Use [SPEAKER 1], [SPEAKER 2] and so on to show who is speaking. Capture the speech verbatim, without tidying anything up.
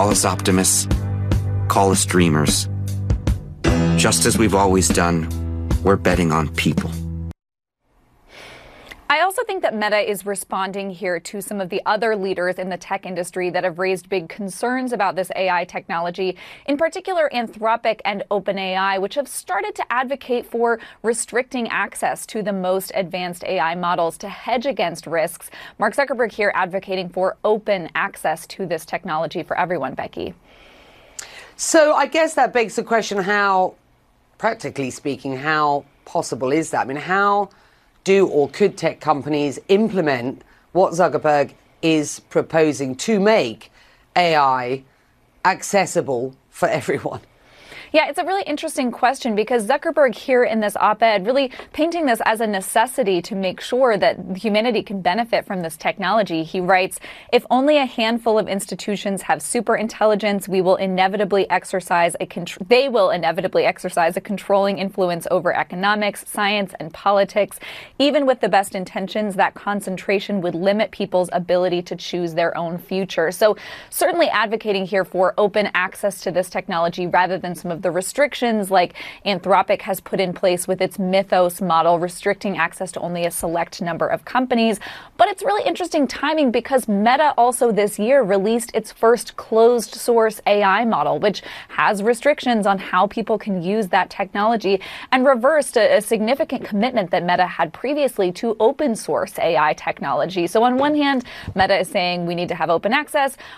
[SPEAKER 1] Call us optimists. Call us dreamers. Just as we've always done, we're betting on people.
[SPEAKER 2] I also think that Meta is responding here to some of the other leaders in the tech industry that have raised big concerns about this A I technology, in particular Anthropic and OpenAI, which have started to advocate for restricting access to the most advanced A I models to hedge against risks. Mark Zuckerberg here advocating for open access to this technology for everyone, Becky.
[SPEAKER 3] So I guess that begs the question, how, practically speaking, how possible is that? I mean, how do or could tech companies implement what Zuckerberg is proposing to make A I accessible for everyone?
[SPEAKER 2] Yeah, it's a really interesting question because Zuckerberg here in this op-ed really painting this as a necessity to make sure that humanity can benefit from this technology. He writes, if only a handful of institutions have super intelligence, we will inevitably exercise a contr- they will inevitably exercise a controlling influence over economics, science, and politics. Even with the best intentions, that concentration would limit people's ability to choose their own future. So certainly advocating here for open access to this technology rather than some of the restrictions like Anthropic has put in place with its Mythos model, restricting access to only a select number of companies. But it's really interesting timing because Meta also this year released its first closed source A I model, which has restrictions on how people can use that technology and reversed a, a significant commitment that Meta had previously to open source A I technology. So on one hand, Meta is saying we need to have open access.